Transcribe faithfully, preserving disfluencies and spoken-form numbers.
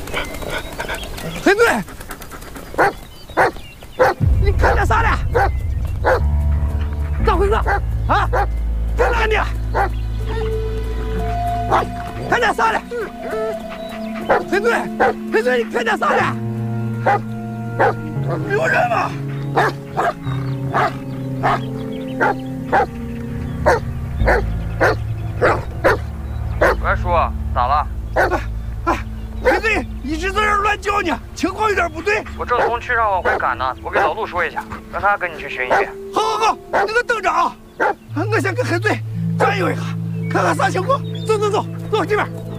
黑队，你看见啥了？咋回事？啊？在哪里？看见啥了？黑队，黑队，你看见啥了？有人吗？ 喂，叔，咋了？ 哎，黑队一直在这儿乱叫呢，情况有点不对。 我正从区上往回赶呢，我给老陆说一下，让他跟你去巡一遍。 好，好，好，你可等着啊！我先跟黑队转悠一下，看看啥情况。走走走，走这边。